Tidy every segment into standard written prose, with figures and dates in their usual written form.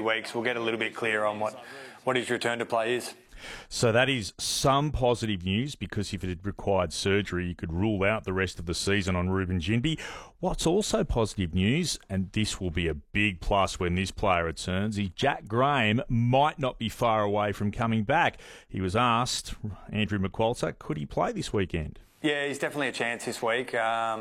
weeks, we'll get a little bit clearer on what his return to play is. So that is some positive news, because if it had required surgery, you could rule out the rest of the season on Ruben Ginbey. What's also positive news, and this will be a big plus when this player returns, is Jack Graham might not be far away from coming back. He was asked, Andrew McQualter, could he play this weekend? Yeah, he's definitely a chance this week.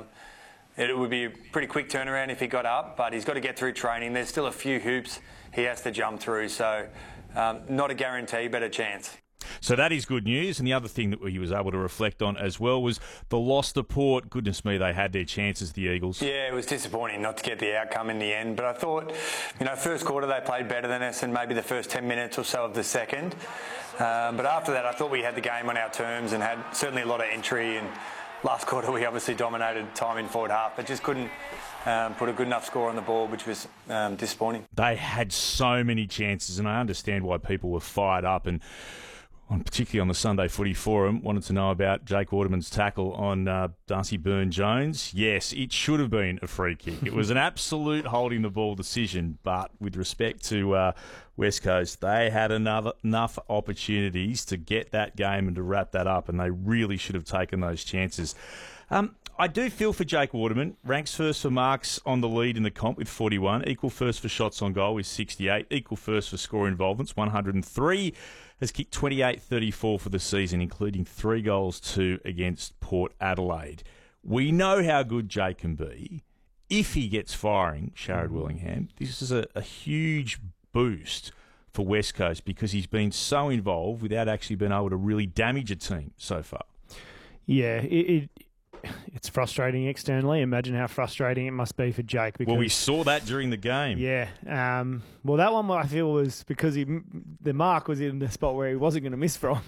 It would be a pretty quick turnaround if he got up, but he's got to get through training. There's still a few hoops he has to jump through, so not a guarantee, but a chance. So that is good news. And the other thing that he was able to reflect on as well was the loss to Port. Goodness me, they had their chances, the Eagles. Yeah, it was disappointing not to get the outcome in the end. But I thought, first quarter they played better than us, and maybe the first 10 minutes or so of the second. But after that, I thought we had the game on our terms and had certainly a lot of entry. And last quarter, we obviously dominated time in forward half, but just couldn't put a good enough score on the board, which was disappointing. They had so many chances, and I understand why people were fired up, and particularly on the Sunday Footy Forum, wanted to know about Jake Waterman's tackle on Darcy Byrne-Jones. Yes, it should have been a free kick. It was an absolute holding the ball decision, but with respect to West Coast, they had enough opportunities to get that game and to wrap that up, and they really should have taken those chances. I do feel for Jake Waterman. Ranks first for marks on the lead in the comp with 41. Equal first for shots on goal with 68. Equal first for score involvements, 103. Has kicked 28-34 for the season, including 3 goals, 2 against Port Adelaide. We know how good Jake can be. If he gets firing, Sharrod Willingham, this is a huge boost for West Coast, because he's been so involved without actually being able to really damage a team so far. Yeah, it's frustrating externally. Imagine how frustrating it must be for Jake. Because, well, we saw that during the game. Yeah. Well, that one I feel was because the mark was in the spot where he wasn't going to miss from.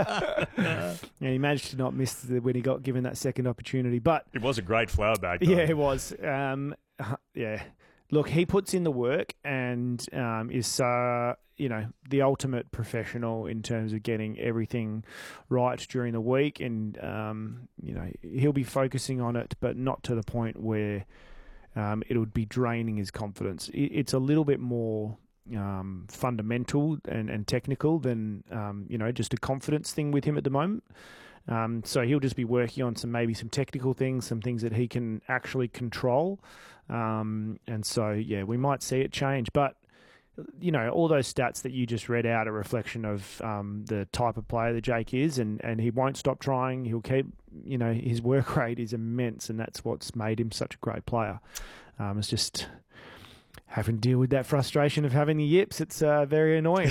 He managed to not miss when he got given that second opportunity. But it was a great flower bag, though. Yeah, it was. Yeah. Look, he puts in the work and is the ultimate professional in terms of getting everything right during the week, and he'll be focusing on it, but not to the point where it would be draining his confidence. It's a little bit more fundamental and technical than just a confidence thing with him at the moment. So he'll just be working on maybe some technical things, some things that he can actually control. And so, yeah, we might see it change. But, all those stats that you just read out are a reflection of the type of player that Jake is, and he won't stop trying. He'll keep, his work rate is immense, and that's what's made him such a great player. It's just having to deal with that frustration of having the yips. It's very annoying.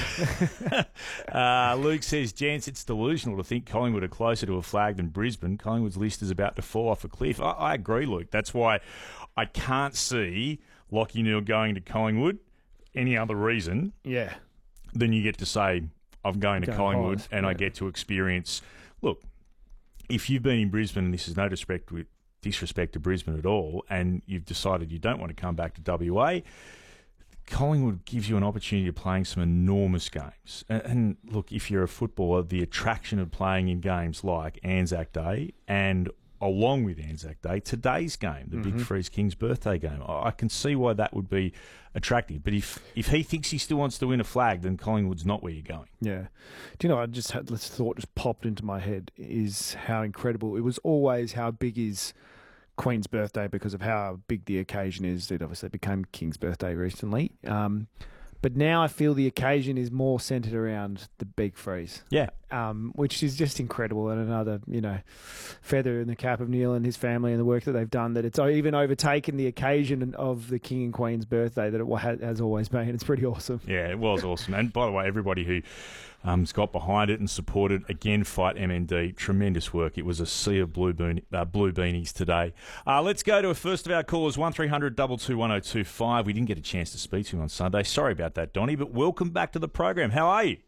Luke says, gents, it's delusional to think Collingwood are closer to a flag than Brisbane. Collingwood's list is about to fall off a cliff. I agree, Luke. That's why I can't see Lachie Neale going to Collingwood any other reason than you get to say, I'm going to Collingwood and I get to experience... Look, if you've been in Brisbane, and this is no disrespect to Brisbane at all, and you've decided you don't want to come back to WA, Collingwood gives you an opportunity of playing some enormous games. And look, if you're a footballer, the attraction of playing in games like Anzac Day and along with Anzac Day, today's game, the Big Freeze King's birthday game, I can see why that would be attractive. But if he thinks he still wants to win a flag, then Collingwood's not where you're going. Yeah. Do you know, this thought just popped into my head, is how incredible. It was always how big is Queen's birthday because of how big the occasion is. It obviously became King's birthday recently. But now I feel the occasion is more centred around the Big Freeze. Yeah. Which is just incredible, and another, feather in the cap of Neil and his family and the work that they've done, that it's even overtaken the occasion of the King and Queen's birthday that it has always been. It's pretty awesome. Yeah, it was awesome. And by the way, everybody who got behind it and supported, again, Fight MND, tremendous work. It was a sea of blue beanies today. Let's go to a first of our callers, 1300 221 1025. We didn't get a chance to speak to him on Sunday. Sorry about that, Donnie, but welcome back to the program. How are you?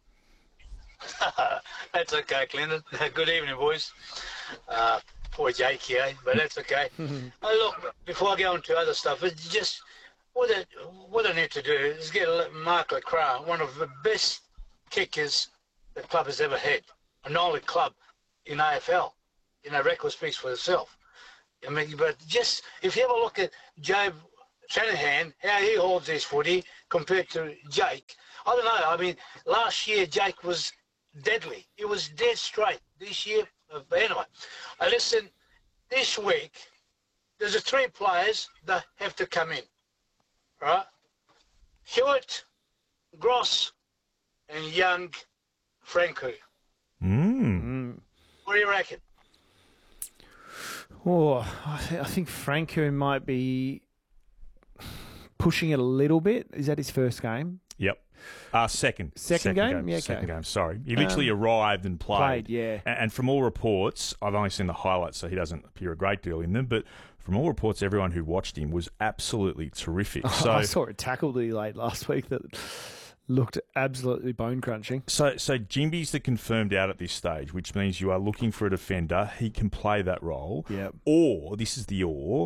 That's okay, Clinton. Good evening, boys. Poor Jake here, but that's okay. Look, before I go on to other stuff, it's just what I need to do is get Mark LeCras, one of the best kickers the club has ever had, a knowledge club in AFL. Record speaks for itself. I mean, but just if you ever look at Joe Shanahan, how he holds his footy compared to Jake. I don't know. I mean, last year Jake was deadly. He was dead straight. This year, but anyway, listen, this week, there's 3 players that have to come in, right? Hewitt, Gross, and young Franco. What do you reckon? Oh, I think Franco might be pushing it a little bit. Is that his first game? Yep. Second game? Yeah, okay. Second game, sorry. He literally arrived and played. Yeah. And from all reports, I've only seen the highlights, so he doesn't appear a great deal in them, but from all reports, everyone who watched him was absolutely terrific. So I saw a tackle that he laid last week that looked absolutely bone-crunching. So Jimby's the confirmed out at this stage, which means you are looking for a defender. He can play that role. Yep. Or, this is the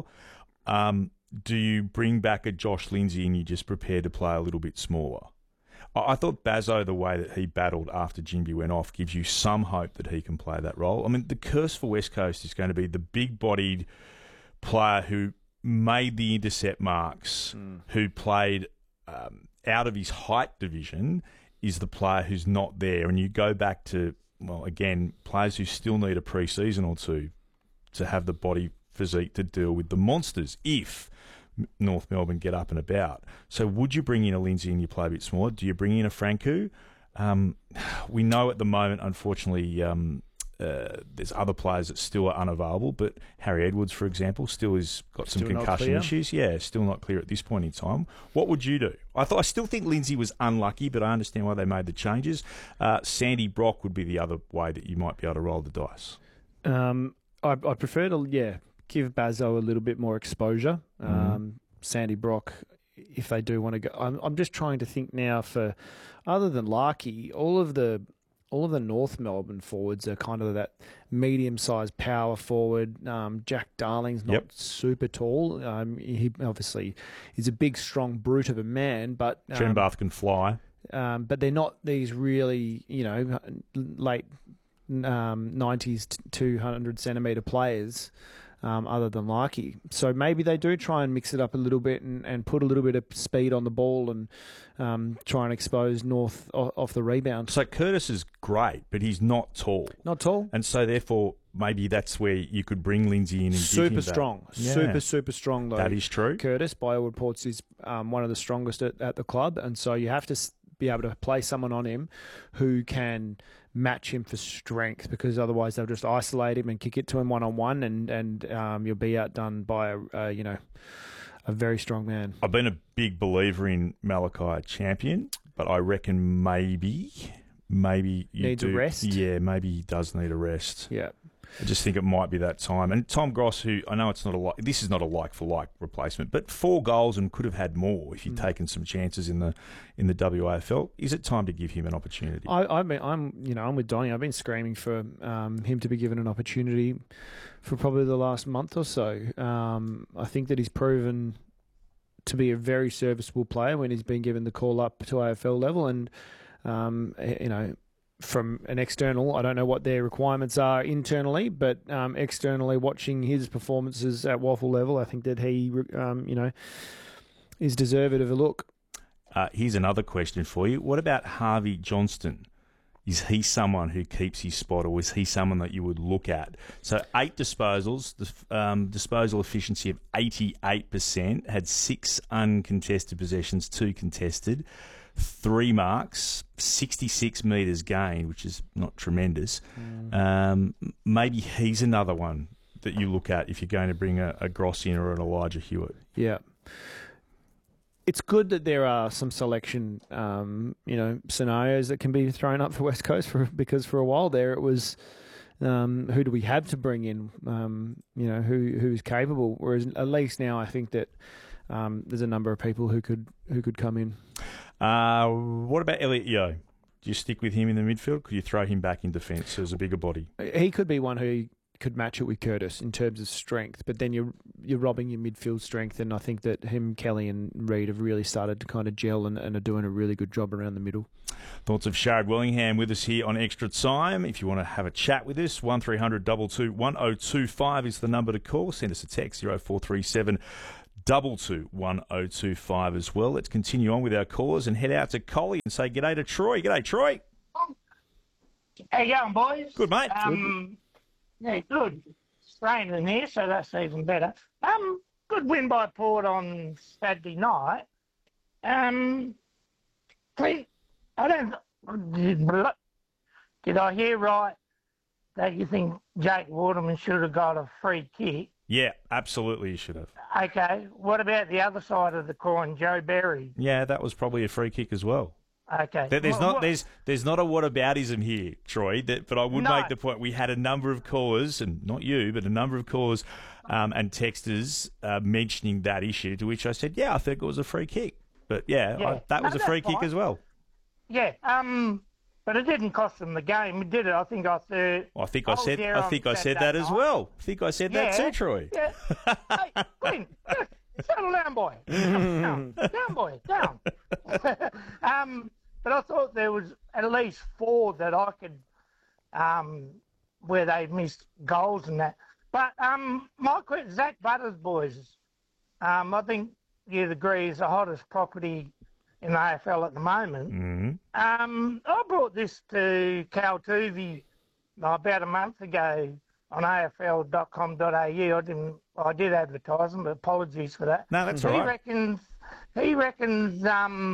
do you bring back a Josh Lindsay and you just prepare to play a little bit smaller? I thought Bazzo, the way that he battled after Jimby went off, gives you some hope that he can play that role. I mean, the curse for West Coast is going to be the big-bodied player who made the intercept marks, who played out of his height division, is the player who's not there. And you go back to, well, again, players who still need a pre-season or two to have the body physique to deal with the monsters if North Melbourne get up and about. So would you bring in a Lindsay and you play a bit smaller? Do you bring in a Franco? We know at the moment, unfortunately, there's other players that still are unavailable, but Harry Edwards, for example, still has got some concussion issues. Yeah, still not clear at this point in time. What would you do? I still think Lindsay was unlucky, but I understand why they made the changes. Sandy Brock would be the other way that you might be able to roll the dice. I prefer to, give Bazzo a little bit more exposure. Sandy Brock, if they do want to go. I'm just trying to think now for, other than Larkey, all of the North Melbourne forwards are kind of that medium-sized power forward. Jack Darling's not super tall. He obviously is a big, strong brute of a man, but Trenbath can fly. But they're not these really, late 90s, 200-centimetre players. Other than Larkey. So maybe they do try and mix it up a little bit and put a little bit of speed on the ball and try and expose North off the rebound. So Curtis is great, but he's not tall. Not tall. And so therefore maybe that's where you could bring Lindsay in and super give him strong. Yeah. Super strong though. That is true. Curtis, by all reports, is one of the strongest at the club, and so you have to be able to play someone on him who can match him for strength, because otherwise they'll just isolate him and kick it to him one-on-one, and you'll be outdone by a very strong man. I've been a big believer in Malachi Champion, but I reckon maybe needs a rest. Yeah, maybe he does need a rest. Yeah. I just think it might be that time. And Tom Gross, who I know this is not a like-for-like replacement, but 4 goals and could have had more if he'd taken some chances in the WAFL. Is it time to give him an opportunity? I'm with Donny. I've been screaming for him to be given an opportunity for probably the last month or so. I think that he's proven to be a very serviceable player when he's been given the call up to AFL level, and from an external, I don't know what their requirements are internally, but externally, watching his performances at waffle level, I think that he, is deserved of a look. Here's another question for you. What about Harvey Johnston? Is he someone who keeps his spot, or is he someone that you would look at? So 8 disposals, disposal efficiency of 88%, had 6 uncontested possessions, 2 contested. 3 marks, 66 metres gained, which is not tremendous. Maybe he's another one that you look at if you're going to bring a Gross in or an Elijah Hewitt. Yeah. It's good that there are some selection, scenarios that can be thrown up for West Coast, because for a while there it was, who do we have to bring in, who's capable? Whereas at least now I think that there's a number of people who could come in. What about Elliot Yeo? Do you stick with him in the midfield? Could you throw him back in defence as a bigger body? He could be one who could match it with Curtis in terms of strength, but then you're robbing your midfield strength, and I think that him, Kelly and Reid have really started to kind of gel and are doing a really good job around the middle. Thoughts of Sharad Wellingham with us here on Extra Time. If you want to have a chat with us, 1300 22 1025 is the number to call. Send us a text, 0437 221025 as well. Let's continue on with our callers and head out to Collie and say g'day to Troy. G'day, Troy. How you going, boys? Good, mate. Yeah, good. It's raining here, so that's even better. Good win by Port on Saturday night. Clint, did I hear right that you think Jake Waterman should have got a free kick? Yeah, absolutely you should have. Okay, what about the other side of the coin, Joe Berry? Yeah, that was probably a free kick as well. Okay. There's not a whataboutism here, Troy, but I would make the point. We had a number of callers, and not you, but a number of callers and texters mentioning that issue, to which I said, yeah, I think it was a free kick. But, that was a free kick as well. Yeah, but it didn't cost them the game, did it? I think I said that as well. I think I said that too, Troy. Yeah. Hey, Glenn, settle down, boy. Down, boy, down. But I thought there was at least 4 that I could, where they missed goals and that. But my question, Zach Butters, boys. I think you'd agree is the hottest property in the AFL at the moment. Mm-hmm. I brought this to Cal Tuvey about a month ago on afl.com.au. I did advertise them, but apologies for that. No, that's all right. He reckons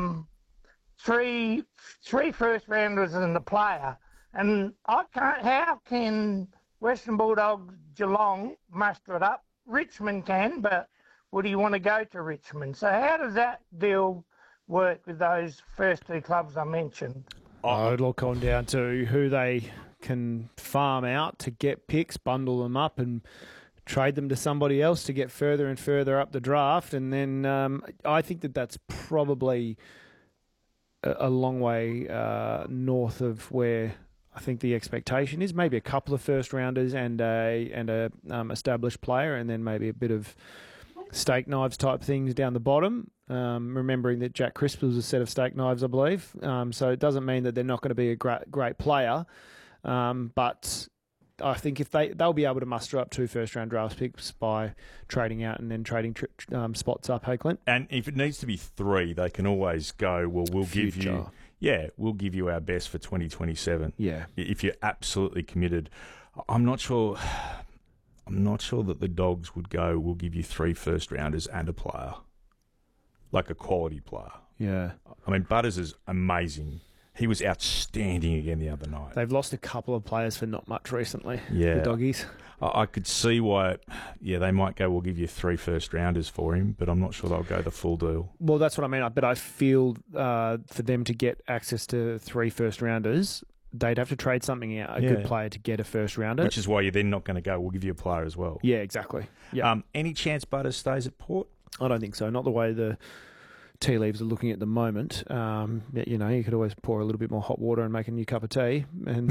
3 first rounders and the player. And how can Western Bulldogs, Geelong muster it up? Richmond can, but would he want to go to Richmond? So how does that deal work with those first 2 clubs I mentioned? It'll come down to who they can farm out to get picks, bundle them up and trade them to somebody else to get further and further up the draft. And then I think that's probably a long way north of where I think the expectation is. Maybe a couple of first rounders and a established player, and then maybe a bit of steak knives type things down the bottom. Remembering that Jack Crisp was a set of steak knives, I believe. So it doesn't mean that they're not going to be a great player, but I think if they'll be able to muster up 2 first-round draft picks by trading out and then trading spots up. Hey, Clint? And if it needs to be 3, they can always go, well, we'll give you our best for 2027. Yeah. If you're absolutely committed. I'm not sure that the Dogs would go, we'll give you 3 first-rounders and a player, like a quality player. Yeah. I mean, Butters is amazing. He was outstanding again the other night. They've lost a couple of players for not much recently, the Doggies. I could see why, they might go, we'll give you 3 first-rounders for him, but I'm not sure they'll go the full deal. Well, that's what I mean. But I feel for them to get access to 3 first-rounders, they'd have to trade something out, a good player to get a first-rounder. Which is why you're then not going to go, we'll give you a player as well. Yeah, exactly. Yeah. Any chance Butters stays at Port? I don't think so. Not the way the tea leaves are looking at the moment. You could always pour a little bit more hot water and make a new cup of tea. And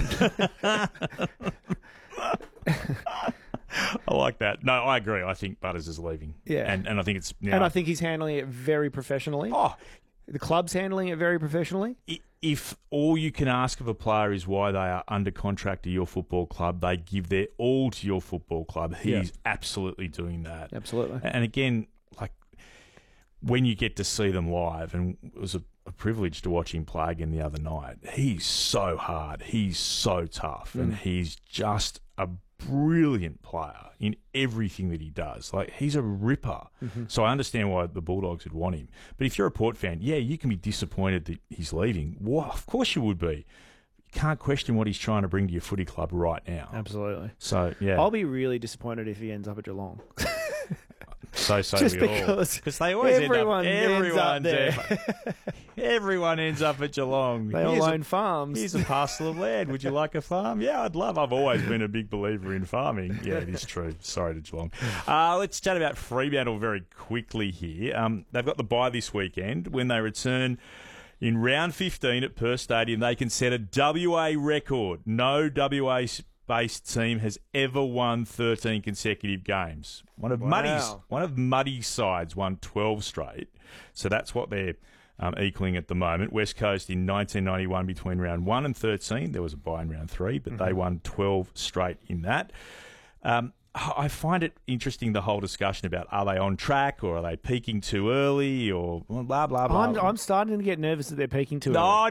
I like that. No, I agree. I think Butters is leaving. Yeah. And I think it's... And I think he's handling it very professionally. Oh, the club's handling it very professionally. If all you can ask of a player is why they are under contract to your football club, they give their all to your football club. He's absolutely doing that. Absolutely. And again, when you get to see them live, and it was a privilege to watch him play again the other night, he's so hard, he's so tough, and he's just a brilliant player in everything that he does. He's a ripper. Mm-hmm. So I understand why the Bulldogs would want him. But if you're a Port fan, you can be disappointed that he's leaving. Well, of course you would be. You can't question what he's trying to bring to your footy club right now. Absolutely. So, yeah. I'll be really disappointed if he ends up at Geelong. Just because they always everyone ends up there. Everyone ends up at Geelong. They all own farms. Here's a parcel of land. Would you like a farm? Yeah, I'd love. I've always been a big believer in farming. Yeah, it is true. Sorry to Geelong. Let's chat about Fremantle very quickly here. They've got the bye this weekend. When they return in round 15 at Perth Stadium, they can set a WA record. No WA-based team has ever won 13 consecutive games. One of Muddy's sides won 12 straight. So that's what they're equaling at the moment. West Coast in 1991 between round 1 and 13. There was a bye in round 3, but they won 12 straight in that. I find it interesting, the whole discussion about are they on track or are they peaking too early or blah, blah, blah. I'm starting to get nervous that they're peaking too early. No,